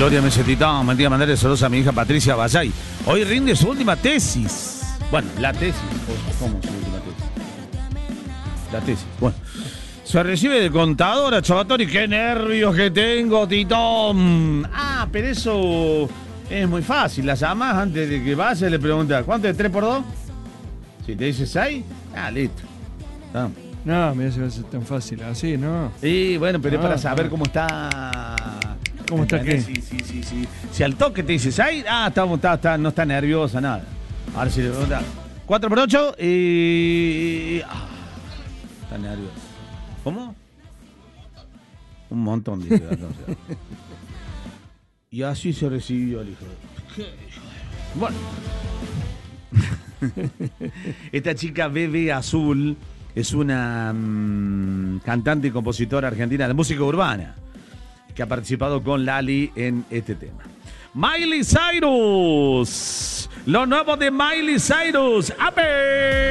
Gloria Mesetitón, mentira, mandarle saludos a mi hija Patricia Bayay. Hoy rinde su última tesis. Bueno, la tesis. ¿Cómo su última tesis? La tesis. Bueno. Se recibe de contadora, Chavatori. ¡Qué nervios que tengo, Titón! Ah, pero eso es muy fácil. La llamás antes de que vaya y le preguntas, ¿cuánto es 3x2? Si te dice 6, listo. Vamos. No, mira si va a ser tan fácil así, ¿no? Sí, bueno, pero es para saber cómo está. ¿Cómo está qué? Sí. Si al toque te dices, no está nerviosa, nada. Ahora si le preguntas, 4x8 y. Está nerviosa. ¿Cómo? Un montón de entonces. Y así se recibió el hijo. Bueno. Esta chica Bebe Azul es una cantante y compositora argentina de música urbana que ha participado con Lali en este tema. Miley Cyrus. Lo nuevo de Miley Cyrus. ¡Ape!